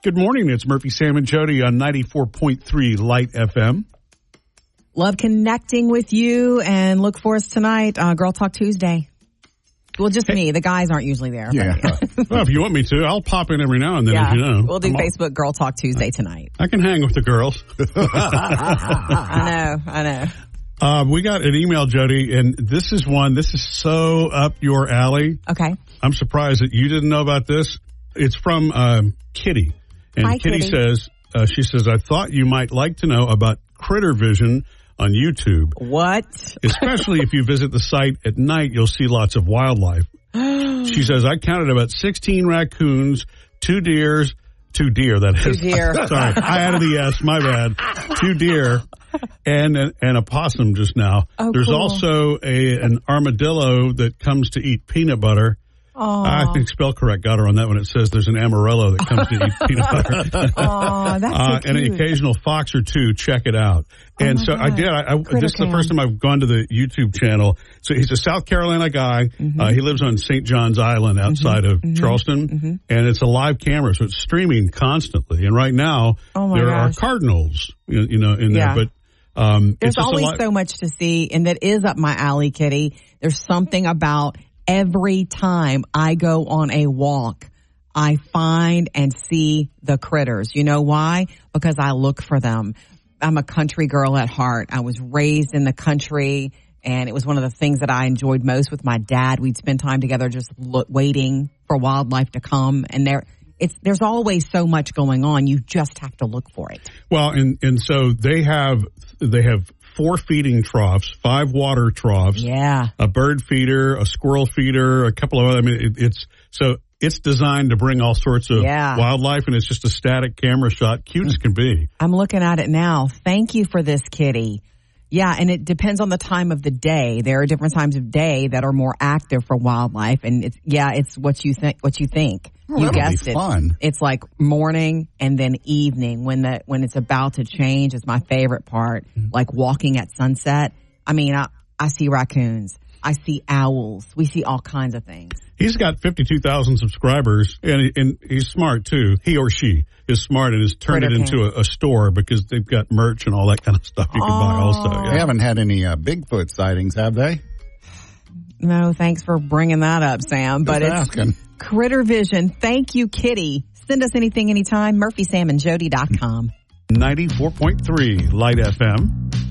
Good morning. It's Murphy, Sam, and Jody on 94.3 Light FM. Love connecting with you, and look for us tonight, Girl Talk Tuesday. Well, just me. The guys aren't usually there. Yeah. Well, if you want me to, I'll pop in every now and then, as you know. We'll do Facebook Girl Talk Tuesday tonight. I can hang with the girls. I know. We got an email, Jody, and this is so up your alley. Okay. I'm surprised that you didn't know about this. It's from Kitty. And Hi, Kitty Kitty. she says, I thought you might like to know about Critter Vision on YouTube. What? Especially if you visit the site at night, you'll see lots of wildlife. She says, I counted about 16 raccoons, 2 deer, that is. 2 deer. Sorry, I added the S, my bad. 2 deer and a possum just now. Oh, There's cool. also an armadillo that comes to eat peanut butter. Aww. I think spell correct got her on that one. It says there's an amarillo that comes to eat peanut butter. Oh, that's so cute. And an occasional fox or 2. Check it out. And so I did. This is the first time I've gone to the YouTube channel. So he's a South Carolina guy. Mm-hmm. He lives on St. John's Island outside of Charleston. And it's a live camera, so it's streaming constantly. And right now, there are cardinals, in there. But there's always so much to see, and that is up my alley, Kitty. There's something about every time I go on a walk, I find and see the critters. You know why? Because I look for them. I'm a country girl at heart. I was raised in the country, and it was one of the things that I enjoyed most with my dad. We'd spend time together just waiting for wildlife to come, and there's always so much going on. You just have to look for it. Well, and so they have 4 feeding troughs, 5 water troughs, a bird feeder, a squirrel feeder, a couple of other. I mean, it's designed to bring all sorts of wildlife, and it's just a static camera shot, cute as can be. I'm looking at it now. Thank you for this, Kitty. Yeah, and it depends on the time of the day. There are different times of day that are more active for wildlife, and it's what you think. Well, you guessed it. Fun. It's like morning and then evening when it's about to change is my favorite part. Like walking at sunset. I mean, I see raccoons. I see owls. We see all kinds of things. He's got 52,000 subscribers, and he's smart, too. He or she is smart and has turned it into a store because they've got merch and all that kind of stuff you can buy also. Yeah. They haven't had any Bigfoot sightings, have they? No, thanks for bringing that up, Sam. But it's asking. Critter Vision. Thank you, Kitty. Send us anything anytime. MurphySamandJody.com. 94.3 Light FM.